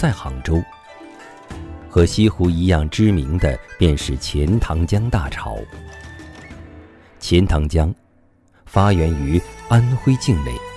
在杭州。和西湖一样知名的便是钱塘江大潮。钱塘江发源于安徽境内，